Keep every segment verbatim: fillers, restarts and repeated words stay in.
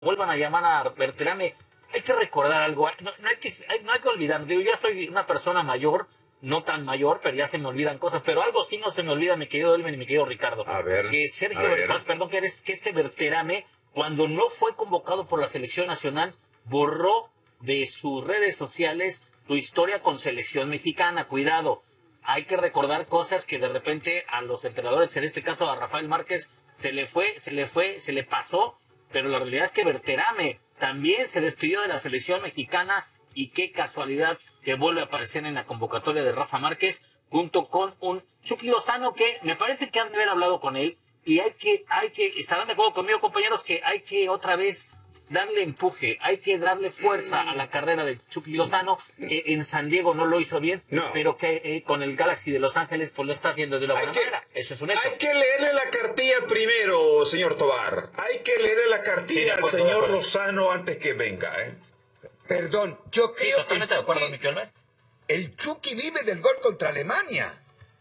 vuelvan a llamar a Berterame, hay que recordar algo, no, no, hay, que, no hay que olvidar, digo, yo soy una persona mayor, no tan mayor, pero ya se me olvidan cosas, pero algo sí no se me olvida, mi querido Elmen y mi querido Ricardo, a ver, que Sergio, a ver. perdón, que, eres, que este Berterame, cuando no fue convocado por la selección nacional, borró de sus redes sociales tu historia con selección mexicana, cuidado, hay que recordar cosas que de repente a los entrenadores, en este caso a Rafael Márquez, se le fue, se le fue, se le pasó, pero la realidad es que Berterame también se despidió de la selección mexicana y qué casualidad que vuelve a aparecer en la convocatoria de Rafa Márquez junto con un Chucky Lozano que me parece que han de haber hablado con él y hay que, hay que, estarán de acuerdo conmigo compañeros que hay que otra vez darle empuje, hay que darle fuerza a la carrera de Chucky Lozano, que en San Diego no lo hizo bien, no. pero que eh, con el Galaxy de Los Ángeles pues lo está haciendo de la buena manera. Eso es un hecho. Hay que leerle la cartilla primero, señor Tobar. Hay que leerle la cartilla sí, al señor Lozano antes que venga, ¿eh? Perdón, yo creo sí, totalmente que el de acuerdo, Chucky, el Chucky vive del gol contra Alemania.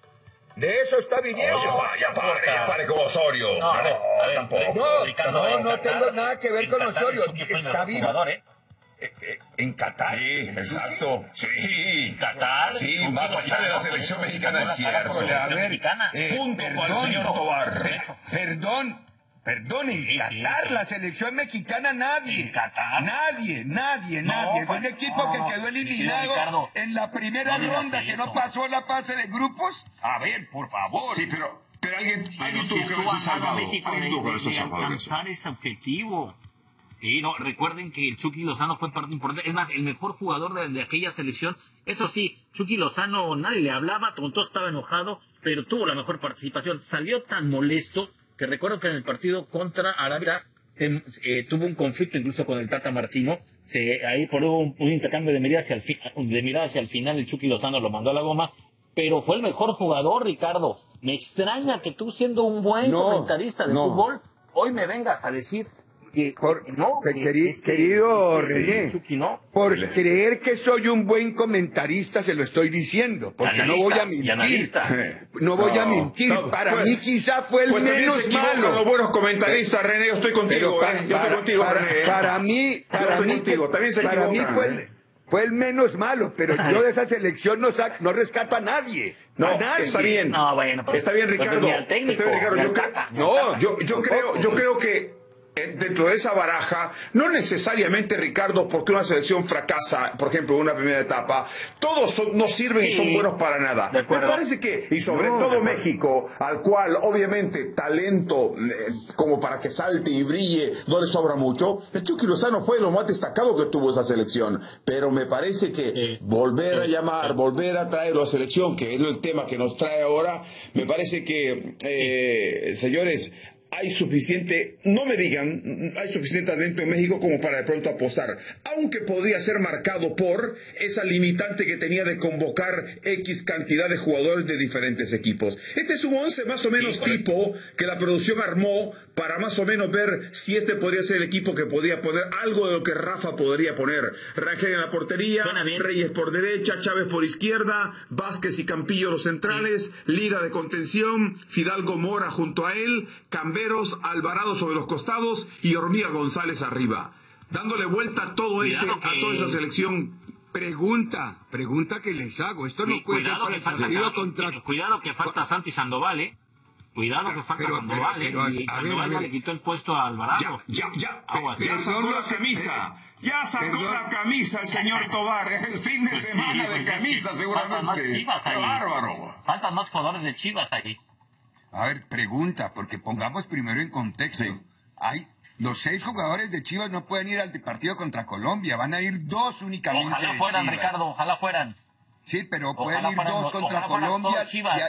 De eso está viviendo. No, ya, pa, ya pare, ya pare con Osorio. No, a ver, a ver, tampoco. No, Ricardo, no, en no Qatar, tengo nada que ver con Qatar, Osorio. Está vivo. Jugador, ¿eh? Eh, eh, en Qatar. Sí, exacto. Sí. Qatar. Sí, más allá de la selección mexicana es cierto. A ver, eh, punto para el señor Tobar. Perdón. Perdón, en sí, Qatar, sí, la selección mexicana, nadie. ¿En Qatar? Nadie, nadie, no, nadie. Fue pues, un equipo no, que quedó eliminado en la primera no ronda, que no pasó la fase de grupos. A ver, por favor. Sí, pero, pero alguien, alguien tuvo que haberse salvado. Alguien tuvo que haberse salvado. Alcanzar ese objetivo. Sí, no, recuerden que el Chucky Lozano fue parte importante. Es más, el mejor jugador de, de aquella selección. Eso sí, Chucky Lozano nadie le hablaba, todo estaba enojado, pero tuvo la mejor participación. Salió tan molesto que recuerdo que en el partido contra Arabia eh, eh, tuvo un conflicto incluso con el Tata Martino. Se, ahí por un, un intercambio de miradas hacia el fi, de miradas hacia el final el Chucky Lozano lo mandó a la goma, pero fue el mejor jugador, Ricardo. Me extraña que tú, siendo un buen no, comentarista de no. fútbol, hoy me vengas a decir que por, no, que, que, queri, es, querido es, René, Chucky, ¿no? por sí. creer que soy un buen comentarista se lo estoy diciendo, porque analista, no voy a mentir, no voy no, a mentir, no, para pues, mí quizá fue el pues menos malo. Los buenos comentaristas, René, yo estoy contigo, para, eh, yo para, estoy contigo, para, René. Para mí, para mí, contigo, también se para mí fue el, fue el menos malo, pero yo de esa selección no, sac, no rescato a nadie. No, a nadie. está bien. No, bueno, pues, está bien, Ricardo. Pues, técnico, está bien, Ricardo. Yo, tata, no, yo, yo creo, yo creo que dentro de esa baraja, no necesariamente, Ricardo, porque una selección fracasa, por ejemplo, en una primera etapa, todos son, no sirven y son buenos para nada. Me parece que, y sobre no, todo México, al cual obviamente talento eh, como para que salte y brille, no le sobra mucho, el Chucky Lozano fue lo más destacado que tuvo esa selección, pero me parece que sí. volver sí. a llamar, sí. volver a traerlo a selección, que es el tema que nos trae ahora, me parece que, eh, sí. señores, hay suficiente, no me digan, hay suficiente talento en México como para de pronto apostar, aunque podría ser marcado por esa limitante que tenía de convocar X cantidad de jugadores de diferentes equipos. Este es un once más o menos sí, tipo que la producción armó para más o menos ver si este podría ser el equipo que podría poner algo de lo que Rafa podría poner. Rangel en la portería, Reyes por derecha, Chávez por izquierda, Vázquez y Campillo los centrales, sí. Lira de contención, Fidalgo Mora junto a él, Camberos, Alvarado sobre los costados y Hormiga González arriba. Dándole vuelta a todo este, que... a toda esa selección. Pregunta, pregunta que les hago. Esto no puede ser para el partido contra... Cuidado que falta Santi Sandoval, ¿eh? Cuidado que falta pero, Sandoval, pero, pero, ¿eh? Y a Sandoval ver, a ver. le quitó el puesto a Alvarado. Ya, ya, ya. Ya sacó la camisa. Ya sacó perdón. la camisa el señor Tobar. Es el fin de semana de camisa, seguramente. ¡Qué bárbaro! Faltan más jugadores de Chivas ahí. A ver, pregunta, porque pongamos primero en contexto. Sí. Hay los seis jugadores de Chivas no pueden ir al partido contra Colombia. Van a ir dos únicamente. Ojalá fueran, Ricardo, ojalá fueran. Sí, pero ojalá pueden ir fueran, dos contra Colombia.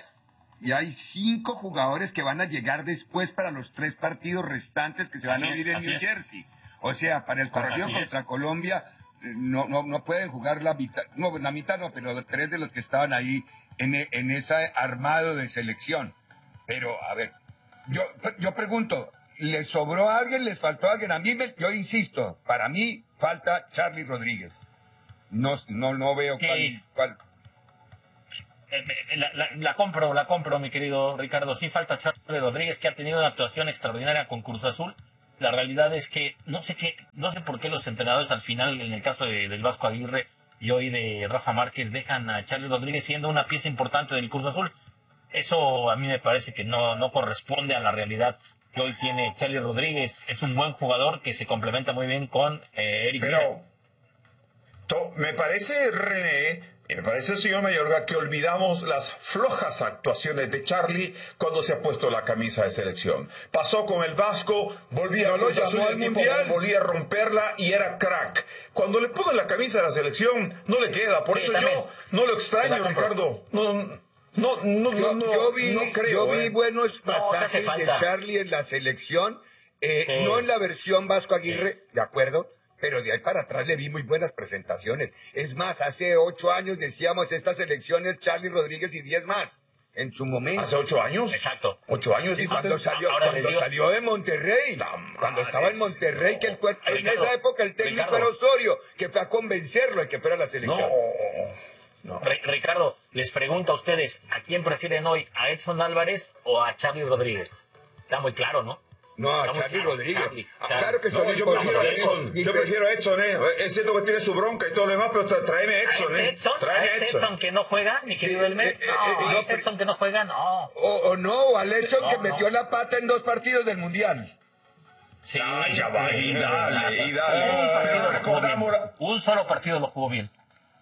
Y hay cinco jugadores que van a llegar después para los tres partidos restantes que se van así a vivir es, en New es. Jersey. O sea, para el partido así contra es. Colombia no, no, no pueden jugar la mitad, no, la mitad no, pero tres de los que estaban ahí en, en ese armado de selección. Pero, a ver, yo, yo pregunto, ¿les sobró a alguien? ¿Les faltó a alguien? A mí, me, yo insisto, para mí falta Charly Rodríguez. No, no, no veo cuál... cuál La, la, la compro, la compro, mi querido Ricardo. Sí falta Charly Rodríguez, que ha tenido una actuación extraordinaria con Cruz Azul, la realidad es que no sé qué, no sé por qué los entrenadores al final, en el caso de, del Vasco Aguirre y hoy de Rafa Márquez, dejan a Charly Rodríguez siendo una pieza importante del Cruz Azul. Eso a mí me parece que no, no corresponde a la realidad que hoy tiene Charly Rodríguez. Es un buen jugador que se complementa muy bien con eh, Eric Pero Mira. to, me parece, René, me parece, señor Mayorga, que olvidamos las flojas actuaciones de Charly cuando se ha puesto la camisa de selección. Pasó con el Vasco, volvía no a Cruz Azul al Mundial, volvía a romperla y era crack. Cuando le ponen la camisa de la selección, no le queda. Por sí, eso también. Yo no lo extraño, Ricardo. No, no, no, yo, no, yo vi, no creo. Yo vi eh. buenos pasajes no, de Charly en la selección, eh, sí. no en la versión Vasco Aguirre, sí. de acuerdo. Pero de ahí para atrás le vi muy buenas presentaciones. Es más, hace ocho años decíamos, esta selección es Charly Rodríguez y diez más. En su momento. ¿Hace ocho años? Exacto. ¿Ocho años? Sí, cuando salió, cuando digo... salió de Monterrey. No, cuando estaba en Monterrey, que el cuerpo, en Ricardo, esa época el técnico Ricardo. era Osorio, que fue a convencerlo de que fuera la selección. No. No. Ricardo, les pregunto a ustedes, ¿a quién prefieren hoy? ¿A Edson Álvarez o a Charly Rodríguez? Está muy claro, ¿no? No, a Charly claro, Rodríguez. Charly, Charly. Claro que son no, yo prefiero a Edson. Yo prefiero a Edson, eh. Es cierto que tiene su bronca y todo lo demás, pero tráeme a Edson, eh. Edson, tráeme a Edson. Edson que no juega, ni que sí, duerme. Eh, eh, no, eh, no, Edson que no juega, no. O, o no, o al Edson no, que no. metió la pata en dos partidos del Mundial. Sí. Ay, ya va, y dale, y dale. Un, partido lo jugó bien. Un solo partido lo jugó bien.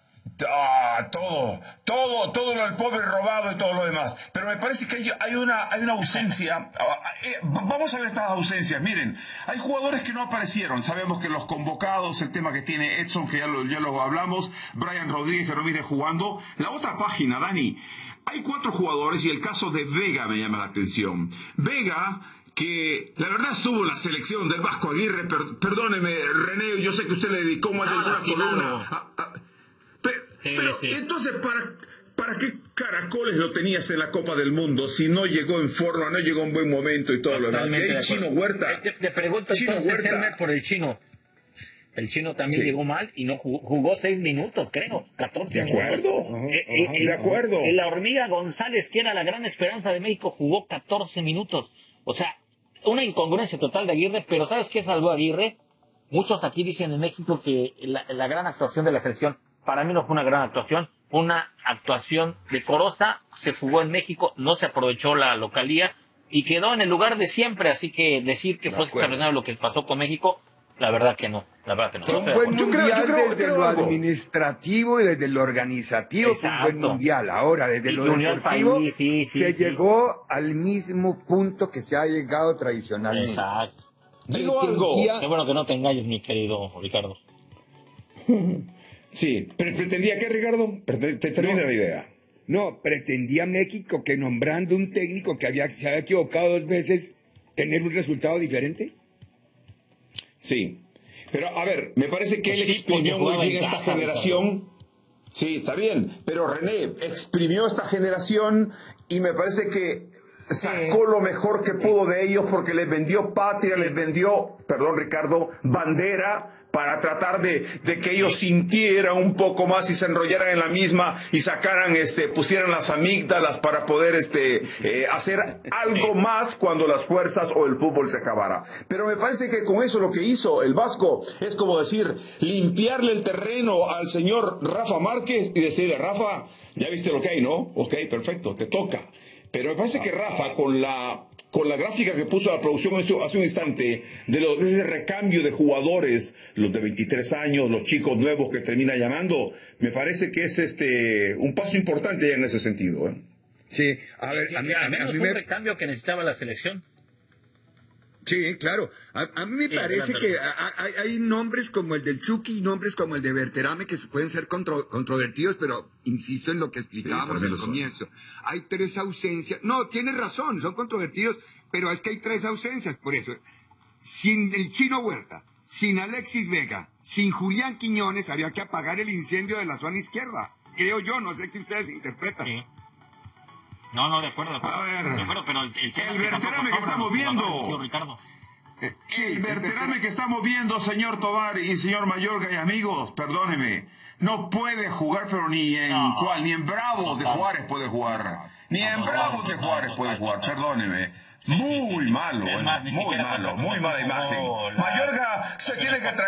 Ah, todo, todo, todo lo del pobre robado y todo lo demás. Pero me parece que hay, hay, una, hay una ausencia. Eh, vamos a ver estas ausencias. Miren, hay jugadores que no aparecieron. Sabemos que los convocados, el tema que tiene Edson, que ya lo, ya lo hablamos, Brian Rodríguez, que no viene jugando. La otra página, Dani, hay cuatro jugadores y el caso de Vega me llama la atención. Vega, que la verdad estuvo en la selección del Vasco Aguirre. Per, perdóneme, René, yo sé que usted le dedicó más de no, alguna columna. A, a, Pero, sí, pero sí. entonces, ¿para, ¿para qué caracoles lo tenías en la Copa del Mundo si no llegó en forma, no llegó en buen momento y todo Totalmente lo demás? Y ahí Chino Huerta. Te, te pregunto Chino entonces, Huerta. por el Chino. El Chino también sí. llegó mal y no jugó, jugó seis minutos, creo, catorce De acuerdo, minutos. uh-huh, eh, uh-huh, eh, de acuerdo. El, la hormiga González, que era la gran esperanza de México, jugó catorce minutos. O sea, una incongruencia total de Aguirre, pero ¿sabes qué salvó a Aguirre? Muchos aquí dicen en México que la, la gran actuación de la selección, para mí no fue una gran actuación, una actuación decorosa, se jugó en México, no se aprovechó la localía y quedó en el lugar de siempre, así que decir que fue extraordinario lo que pasó con México, la verdad que no, la verdad que no. Fue un buen yo mundial creo, yo creo, desde creo lo algo. administrativo y desde lo organizativo, fue un buen mundial. Ahora, desde y lo deportivo, país, sí, sí, se sí. llegó al mismo punto que se ha llegado tradicionalmente. Exacto. Digo algo. Qué bueno que no te engañes, mi querido Ricardo. Sí, pero pretendía que, Ricardo, te termina no, la idea. No, pretendía México que nombrando un técnico que había, se había equivocado dos veces, tener un resultado diferente. Sí, pero a ver, me parece que él sí, exprimió muy bien esta generación. Sí, está bien, pero René exprimió esta generación y me parece que sacó lo mejor que pudo de ellos porque les vendió patria, les vendió, perdón Ricardo, bandera para tratar de, de que ellos sintieran un poco más y se enrollaran en la misma y sacaran, este, pusieran las amígdalas para poder este, eh, hacer algo más cuando las fuerzas o el fútbol se acabara. Pero me parece que con eso lo que hizo el Vasco es como decir, limpiarle el terreno al señor Rafa Márquez y decirle, Rafa, ya viste lo que hay, ¿no? Ok, perfecto, te toca. Pero me parece que Rafa, con la con la gráfica que puso la producción hace un instante, de, lo, de ese recambio de jugadores, los de veintitrés años, los chicos nuevos que termina llamando, me parece que es este un paso importante ya en ese sentido. ¿eh? Sí, a ver, a mí, a mí, a mí me... un recambio que necesitaba la selección. Sí, claro. A, a mí me sí, parece que hay, hay nombres como el del Chucky y nombres como el de Berterame que pueden ser contro, controvertidos, pero insisto en lo que explicábamos sí, al comienzo. Hay tres ausencias. No, tienes razón, son controvertidos, pero es que hay tres ausencias, por eso. Sin el Chino Huerta, sin Alexis Vega, sin Julián Quiñones, había que apagar el incendio de la zona izquierda. Creo yo, no sé qué ustedes interpretan. Sí. No, no, de acuerdo, de acuerdo. A ver, de acuerdo, pero el, el, el Berterame que estamos viendo. Ricardo. El Berterame que estamos viendo, señor Tobar y señor Mayorga y amigos, perdóneme, no puede jugar, pero ni en no, cuál, ni en Bravos de Juárez puede jugar. Ni en Bravos de Juárez puede jugar, perdóneme. Muy malo, Es bueno, más, ni muy siquiera malo, contra muy Cruz mala Azul imagen. jugó la- Mayorga se tiene que traer